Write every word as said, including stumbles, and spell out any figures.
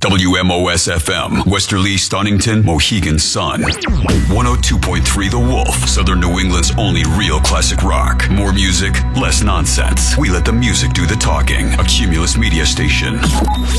W M O S F M, Westerly, Stonington, Mohegan Sun. one oh two point three The Wolf, Southern New England's only real classic rock. More music, less nonsense. We let the music do the talking. A Cumulus Media station.